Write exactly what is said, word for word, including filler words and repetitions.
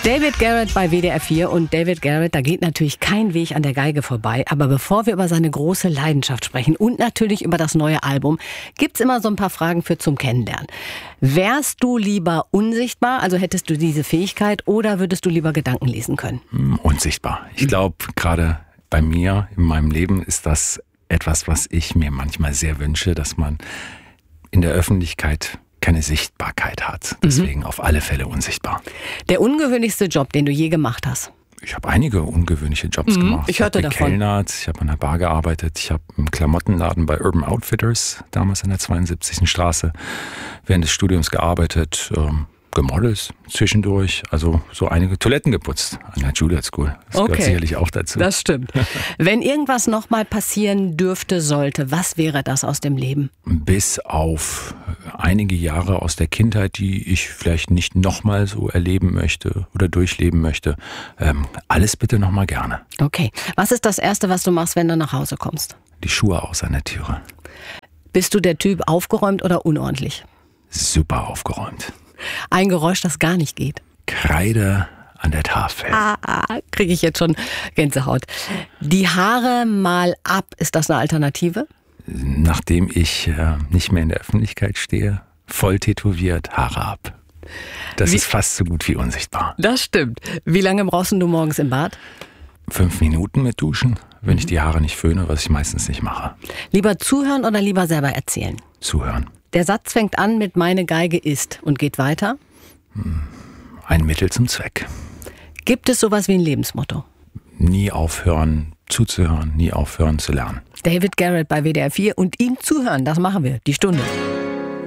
David Garrett bei W D R vier und David Garrett, da geht natürlich kein Weg an der Geige vorbei. Aber bevor wir über seine große Leidenschaft sprechen und natürlich über das neue Album, gibt's immer so ein paar Fragen für zum Kennenlernen. Wärst du lieber unsichtbar, also hättest du diese Fähigkeit, oder würdest du lieber Gedanken lesen können? Unsichtbar. Ich glaube, gerade bei mir in meinem Leben ist das etwas, was ich mir manchmal sehr wünsche, dass man in der Öffentlichkeit keine Sichtbarkeit hat. Deswegen mhm. auf alle Fälle unsichtbar. Der ungewöhnlichste Job, den du je gemacht hast? Ich habe einige ungewöhnliche Jobs mhm, gemacht. Ich hörte ich habe gekellnert, ich habe an der Bar gearbeitet, ich habe im Klamottenladen bei Urban Outfitters, damals in der zweiundsiebzigsten Straße, während des Studiums gearbeitet, ähm, gemodelt zwischendurch, also so einige Toiletten geputzt an der Juilliard School. Das okay. gehört sicherlich auch dazu. Das stimmt. Wenn irgendwas nochmal passieren dürfte, sollte, was wäre das aus dem Leben? Bis auf einige Jahre aus der Kindheit, die ich vielleicht nicht nochmal so erleben möchte oder durchleben möchte. Ähm, alles bitte nochmal gerne. Okay. Was ist das Erste, was du machst, wenn du nach Hause kommst? Die Schuhe aus an der Türe. Bist du der Typ aufgeräumt oder unordentlich? Super aufgeräumt. Ein Geräusch, das gar nicht geht. Kreide an der Tafel. Ah, ah, kriege ich jetzt schon Gänsehaut. Die Haare mal ab, ist das eine Alternative? Nachdem ich äh, nicht mehr in der Öffentlichkeit stehe, voll tätowiert, Haare ab. Das wie, ist fast so gut wie unsichtbar. Das stimmt. Wie lange brauchst du morgens im Bad? Fünf Minuten mit Duschen, wenn ich die Haare nicht föhne, was ich meistens nicht mache. Lieber zuhören oder lieber selber erzählen? Zuhören. Der Satz fängt an mit meine Geige ist und geht weiter? Ein Mittel zum Zweck. Gibt es sowas wie ein Lebensmotto? Nie aufhören zuzuhören, nie aufhören zu lernen. David Garrett bei W D R vier und ihm zuhören, das machen wir. Die Stunde.